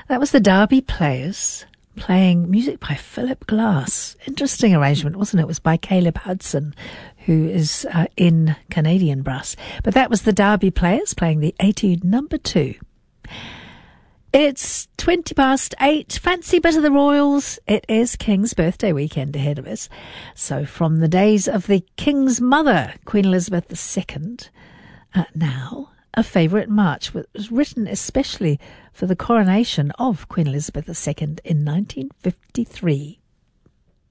That was the Derby Players playing music by Philip Glass. Interesting arrangement, wasn't it? It was by Caleb Hudson, who is in Canadian brass. But that was the Derby Players playing the Etude number 2. It's 8:20. Fancy bit of the Royals. It is King's birthday weekend ahead of us. So from the days of the King's mother, Queen Elizabeth II, now a favourite march was written especially for the coronation of Queen Elizabeth II in 1953.